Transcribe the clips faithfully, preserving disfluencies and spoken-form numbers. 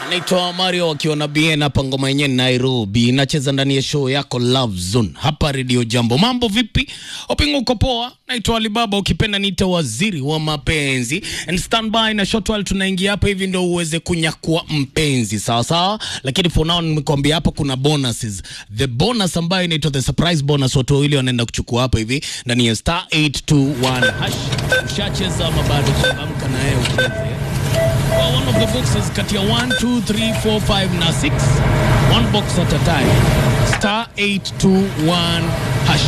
Naitwa Mario wakiwa na B N hapa ngoma yenyewe Nairobi. Nacheza ndani ya show yako Love Zone hapa Radio Jambo. Mambo vipi? Opingo uko poa? Naitwa Alibaba, ukipenda niita waziri wa mapenzi. And stand by na short while tunaingia hapa hivi ndio uweze kunyakua mpenzi. Sawa sawa? Lakini for now nimekwambia hapa kuna bonuses. The bonus ambayo inaitwa the surprise bonus, watu wawili wanaenda kuchukua hapa hivi ndani ya star eight two one hash. Ushacheza mabado changamka na yeye ucheze. Well, one of the boxes kati ya one, two, three, four, five na six. One box at a time. Star eight two one hash.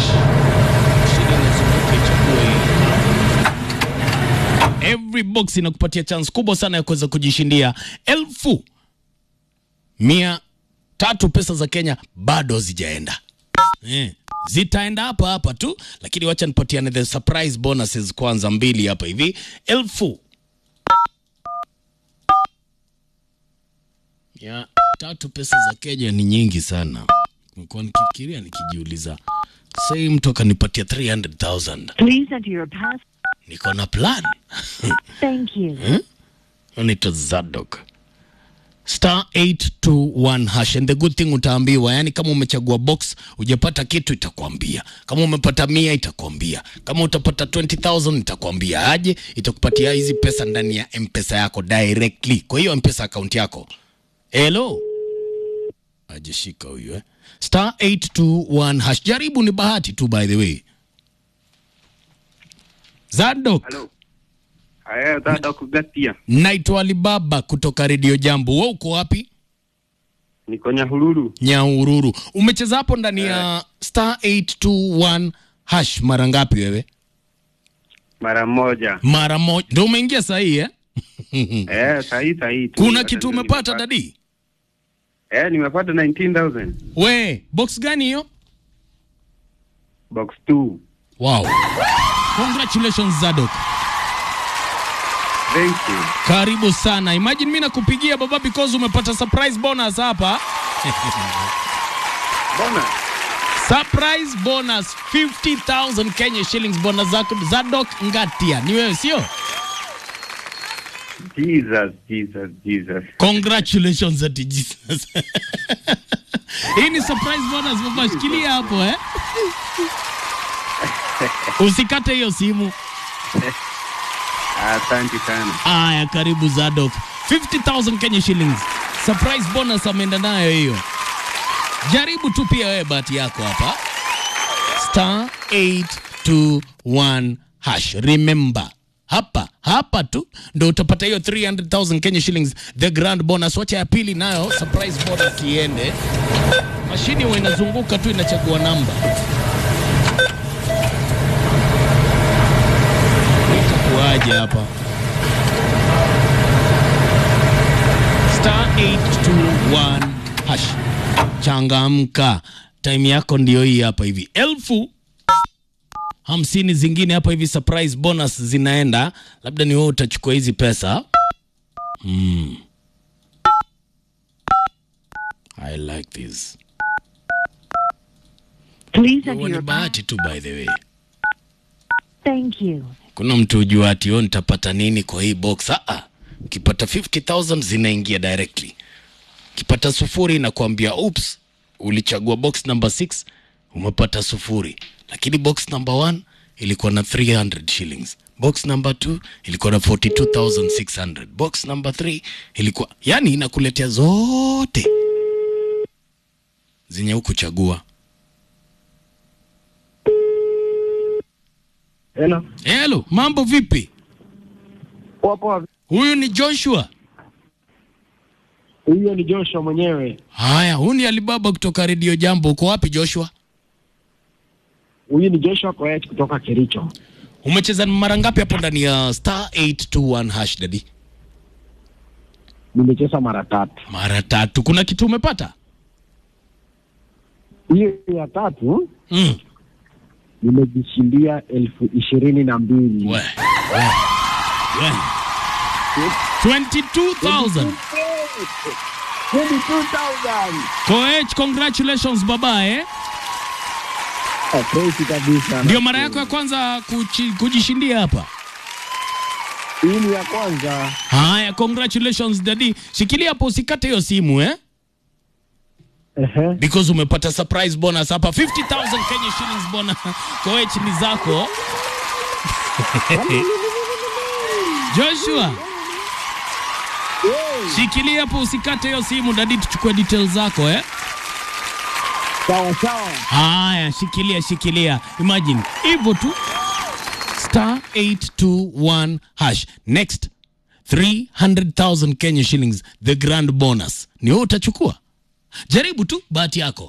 Every box inakupatia chance kubwa sana ya kuweza kujishindia elfu mia tatu pesa za Kenya. Bado hazijaenda. Eh, zitaenda hapa hapa tu, lakini wacha nipatiane the surprise bonuses kwanza mbili hapa hivi. Elfu ya tatu pesa za Kenya ni nyingi sana. Nilikuwa nikifikiria nikijiuliza, say mtu akanipatia three hundred thousand. Please enter your pass. Niko na plan. Thank you. Hmm? Unaitwa Zadok. Star eight two one hash. And the good thing utaambiwa, yani kama umechagua box hujapata kitu itakwambia. Kama umepata mia itakwambia. Kama utapata twenty thousand itakwambia aje, itakupatia hizi pesa ndani ya M-Pesa yako directly. Kwa hiyo M-Pesa account yako. Hello. Ajeshika huyu eh. Star eight two one hash. Jaribu, ni bahati tu by the way. Zadok. Hello. Haya, Zadok Gatia. Naitwa Alibaba kutoka Radio Jambo. Wewe uko wapi? Niko Nyahururu. Nyahururu. Umecheza hapo ndani ya star eight two one hash mara ngapi wewe? Mara moja. Mara moja. Ndio umeingia sahihi eh? Eh, sahihi sahihi. Kuna kitu umepata dadi? Eh, nimepata nineteen thousand. We, box gani hiyo? Box two. Wow. Congratulations Zadok. Thank you. Karibu sana. Imagine mimi nakupigia baba because umepata surprise bonus hapa. Bonus. Surprise bonus fifty thousand Kenya shillings bonus zako Zadok Ngatia. Ni wewe sio? Jesus, Jesus, Jesus. Congratulations at Jesus. Hii ni surprise bonus baba, shikilia hapo eh. Usikate hiyo simu. Asante sana. Aya, karibu Zadok. fifty thousand Kenya shillings. Surprise bonus ameenda nayo hiyo. Jaribu tu pia wewe bahati yako hapa. Star eight two one hash. Remember, hapa hapa tu ndo utapata hiyo three hundred thousand Kenya shillings, the grand bonus. Wacha ya pili nayo surprise bonus iende. Mashini huwa inazunguka tu, inachagua namba. Itakuaje hapa? Star eight two one hash. Changamka. Time yako ndio hii hapa hivi. Elfu hamsini zingine hapa hivi surprise bonus zinaenda. Labda ni wewe utachukua hizi pesa. Hmm. I like this. Please enter your pass. Bahati tu by the way. Thank you. Kuna mtu ujua ati yo nitapata nini kwa hii box. Ah, ukipata fifty thousand zinaingia directly. Ukipata sufuri na kuambia oops, ulichagua box number six, umepata sufuri. Lakini box number one ilikuwa na three hundred shillings. Box number two ilikuwa na forty-two thousand six hundred. Box number three ilikuwa, yani inakuletea zote zenye ukuchagua. Hello. Hello, mambo vipi? Poa. Huyu ni Joshua. Huyo ni Joshua mwenyewe. Haya, huyu ni Alibaba kutoka Radio Jambo. Uko wapi Joshua? Huyu ni Joshua Koech kutoka Kericho. Umecheza mara ngapi hapo ndani ya star eight two one hash daddy? Nimecheza mara tatu. Mara tatu. Kuna kitu umepata? Hiyo ya tatu, Mm. nimejishindia elfu ishirini na mbili. We. We. We. twenty-two thousand. twenty-two thousand. Koech, congratulations baba eh. Crazy kabisa. Ndio mara yako ya kwanza kuchi, kujishindia hapa? Hii ni ya kwanza. Haya, congratulations daddy. Shikilia hapo usikate hiyo simu eh? Ehe. Because umepata surprise bonus hapa fifty thousand Kenya shillings bonus. Koech ni zako. Joshua, Hey, shikilia hapo usikate hiyo simu daddy, tuchukue details zako eh? sawa sawa. Haya, shikilia shikilia. Imagine hivyo tu. Star eight two one hash. Next three hundred thousand Kenya shillings, the grand bonus. Ni wewe utachukua. Jaribu tu bahati yako.